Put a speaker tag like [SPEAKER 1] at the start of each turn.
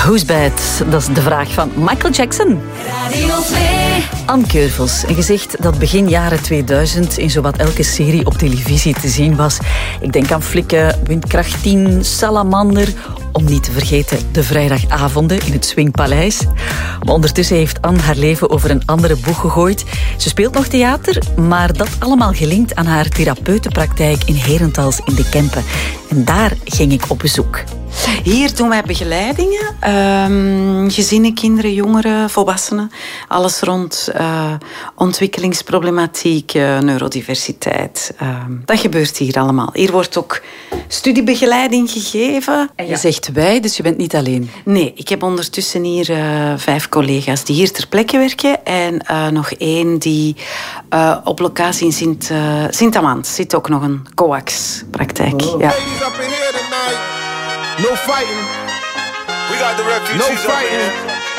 [SPEAKER 1] Who's Bad? Dat is de vraag van Michael Jackson.
[SPEAKER 2] Radio 2.
[SPEAKER 1] Anne Keurvels, een gezicht dat begin jaren 2000 in zowat elke serie op televisie te zien was. Ik denk aan Flikken, Windkracht 10, Salamander, om niet te vergeten de vrijdagavonden in het Swingpaleis. Maar ondertussen heeft Anne haar leven over een andere boeg gegooid. Ze speelt nog theater, maar dat allemaal gelinkt aan haar therapeutenpraktijk in Herentals in de Kempen. En daar ging ik op bezoek.
[SPEAKER 3] Hier doen wij begeleidingen. Gezinnen, kinderen, jongeren, volwassenen. Alles rond ontwikkelingsproblematiek, neurodiversiteit. Dat gebeurt hier allemaal. Hier wordt ook studiebegeleiding gegeven.
[SPEAKER 1] En je zegt wij, dus je bent niet alleen.
[SPEAKER 3] Nee, ik heb ondertussen hier 5 collega's die hier ter plekke werken. En nog 1 die op locatie in Sint-Amand zit ook nog een coax-praktijk.
[SPEAKER 4] Oh.
[SPEAKER 3] Ja.
[SPEAKER 4] Ladies up in here tonight. No fighting. We got the refugees. No fighting.